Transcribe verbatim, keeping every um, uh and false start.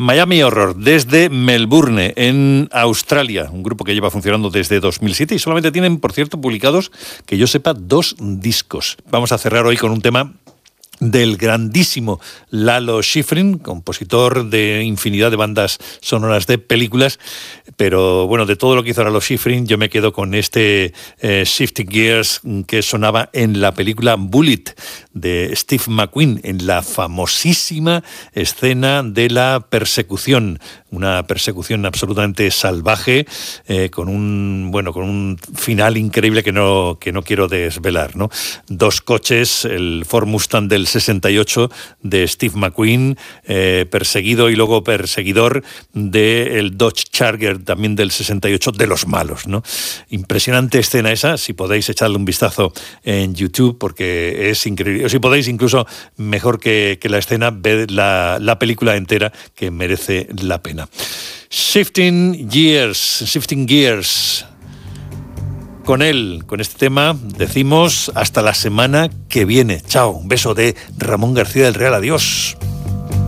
Miami Horror, desde Melbourne, en Australia, un grupo que lleva funcionando desde dos mil siete y solamente tienen, por cierto, publicados, que yo sepa, dos discos. Vamos a cerrar hoy con un tema del grandísimo Lalo Schifrin, compositor de infinidad de bandas sonoras de películas, pero bueno, de todo lo que hizo Lalo Schifrin, yo me quedo con este eh, Shifting Gears que sonaba en la película Bullet de Steve McQueen, en la famosísima escena de la persecución, una persecución absolutamente salvaje, eh, con un bueno, con un final increíble que no que no quiero desvelar, ¿no? Dos coches, el Ford Mustang del sesenta y ocho de Steve McQueen, eh, perseguido y luego perseguidor del Dodge Charger también del sesenta y ocho, de los malos, ¿no? Impresionante escena esa, si podéis echarle un vistazo en YouTube, porque es increíble. O si podéis, incluso mejor que, que la escena, ved la, la película entera, que merece la pena. Shifting Gears, Shifting Gears. Con él, con este tema, decimos hasta la semana que viene. Chao, un beso de Ramón García del Real. Adiós.